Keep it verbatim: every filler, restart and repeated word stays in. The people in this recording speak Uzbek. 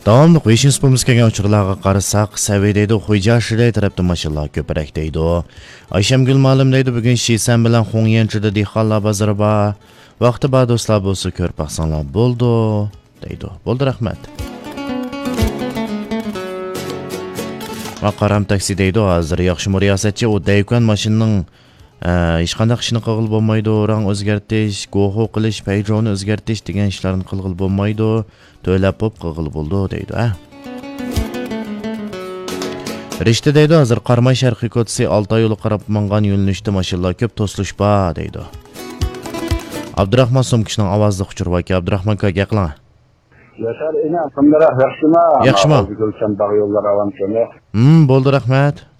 Davamlı Qo'yishin Respublikaga uchurlarga qarasak, saviyada Xo'jashire tarafda mashinalar ko'proq deydi. Ayshamgul ma'lum deydi, bugun Shisan bilan Xongyanchida dehqonlar bozori bor. Vaqti bor do'stlar bo'lsa ko'rib baqsanglar bo'ldi deydi. Bo'ldi, rahmat. Maqaram taksi deydi, hozir yaxshi riyosatchi u daykan mashinaning hech qanday ishni qilib bo'lmaydi, rang o'zgartirish, go'ho qilish, payjoni o'zgartirish degan ishlarni qilib bo'lmaydi, to'lab pop qilib bo'ldi deydi. Ha. Rishta deydi, hozir Qarmay Sharqiy ko'chasi Oltoy yo'li qarab mangan yo'nalishda mashinalar ko'p to'silish bor deydi. Abdurahmon Somkishning ovozida uchirib aka, Abdurahmon aka gaqlan. Yaşar ina, qimdara yaxshimi? Yaxshimi? Gulchan bog' yo'llar avam seni. Hmm, bo'ldi, rahmat.